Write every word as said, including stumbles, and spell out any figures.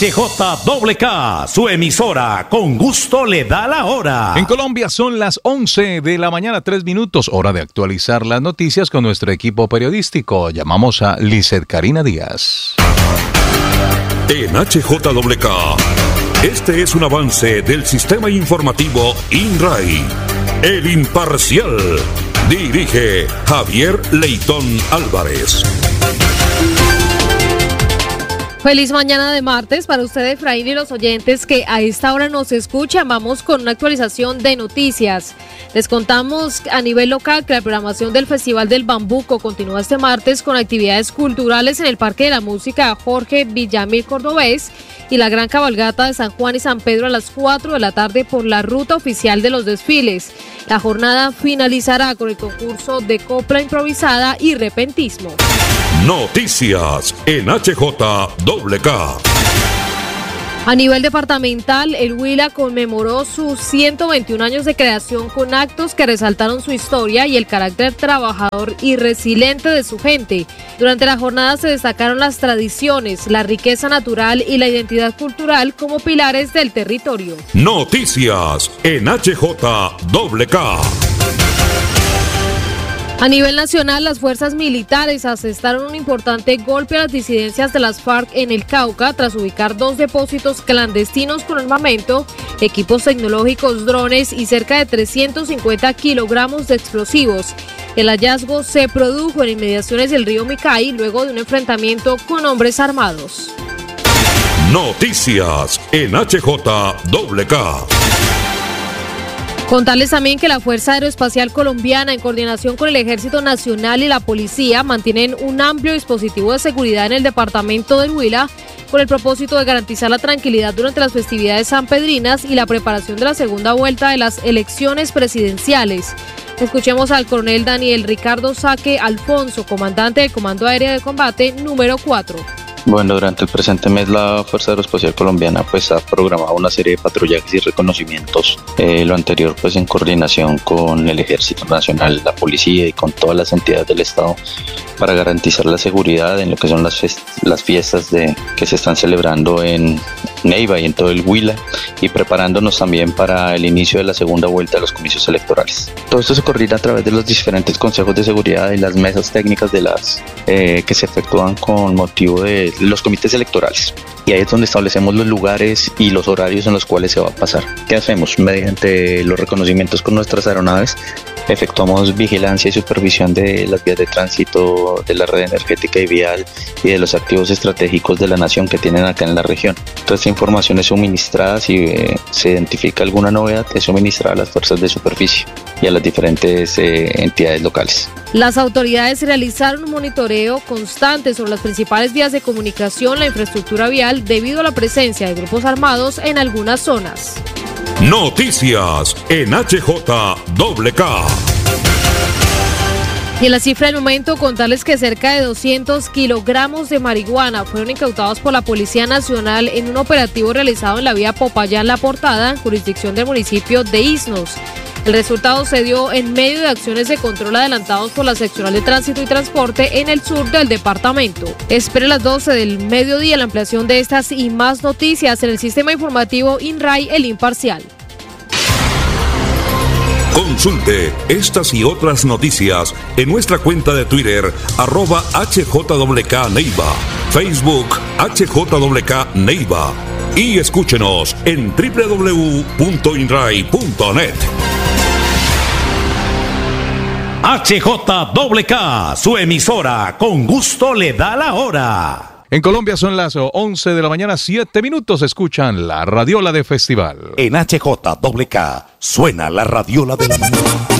H J K K, su emisora, con gusto le da la hora. En Colombia son las once de la mañana, tres minutos, hora de actualizar las noticias con nuestro equipo periodístico. Llamamos a Lizeth Karina Díaz. En H J K K, este es un avance del sistema informativo INRAI. El Imparcial. Dirige Javier Leitón Álvarez. Feliz mañana de martes para usted, Efraín, y los oyentes que a esta hora nos escuchan. Vamos con una actualización de noticias. Les contamos a nivel local que la programación del Festival del Bambuco continúa este martes con actividades culturales en el Parque de la Música Jorge Villamil Cordobés y la gran cabalgata de San Juan y San Pedro a las cuatro de la tarde por la ruta oficial de los desfiles. La jornada finalizará con el concurso de copla improvisada y repentismo. Noticias en H J K K. A nivel departamental, el Huila conmemoró sus ciento veintiún años de creación con actos que resaltaron su historia y el carácter trabajador y resiliente de su gente. Durante la jornada se destacaron las tradiciones, la riqueza natural y la identidad cultural como pilares del territorio. Noticias en H J K K. A nivel nacional, las fuerzas militares asestaron un importante golpe a las disidencias de las FARC en el Cauca tras ubicar dos depósitos clandestinos con armamento, equipos tecnológicos, drones y cerca de trescientos cincuenta kilogramos de explosivos. El hallazgo se produjo en inmediaciones del río Micay luego de un enfrentamiento con hombres armados. Noticias en H J K K. Contarles también que la Fuerza Aeroespacial Colombiana, en coordinación con el Ejército Nacional y la Policía, mantienen un amplio dispositivo de seguridad en el departamento del Huila con el propósito de garantizar la tranquilidad durante las festividades sanpedrinas y la preparación de la segunda vuelta de las elecciones presidenciales. Escuchemos al coronel Daniel Ricardo Saque Alfonso, comandante del Comando Aéreo de Combate número cuatro. Bueno, durante el presente mes la Fuerza Aeroespacial Colombiana pues ha programado una serie de patrullajes y reconocimientos, eh, lo anterior pues en coordinación con el Ejército Nacional, la Policía y con todas las entidades del Estado para garantizar la seguridad en lo que son las, fest- las fiestas de, que se están celebrando en Neiva y en todo el Huila y preparándonos también para el inicio de la segunda vuelta de los comicios electorales. Todo esto se coordina a través de los diferentes consejos de seguridad y las mesas técnicas de las eh, que se efectúan con motivo de los comités electorales, y ahí es donde establecemos los lugares y los horarios en los cuales se va a pasar. ¿Qué hacemos? Mediante los reconocimientos con nuestras aeronaves efectuamos vigilancia y supervisión de las vías de tránsito, de la red energética y vial y de los activos estratégicos de la nación que tienen acá en la región. Toda esta información es suministrada, si eh, se identifica alguna novedad, es suministrada a las fuerzas de superficie y a las diferentes eh, entidades locales. Las autoridades realizaron un monitoreo constante sobre las principales vías de comunicación, la infraestructura vial, debido a la presencia de grupos armados en algunas zonas. Noticias en H J K K. Y en la cifra del momento, contarles que cerca de doscientos kilogramos de marihuana fueron incautados por la Policía Nacional en un operativo realizado en la vía Popayán-La Portada, jurisdicción del municipio de Isnos. El resultado se dio en medio de acciones de control adelantados por la Seccional de Tránsito y Transporte en el sur del departamento. Espere las doce del mediodía la ampliación de estas y más noticias en el sistema informativo INRAI, el Imparcial. Consulte estas y otras noticias en nuestra cuenta de Twitter, arroba H J K K Neiva, Facebook H J K K Neiva y escúchenos en doble u doble u doble u punto inrai punto net. H J K K, su emisora, con gusto le da la hora. En Colombia son las once de la mañana, siete minutos. Escuchan la radiola de festival. En H J K K suena la radiola de la mañana.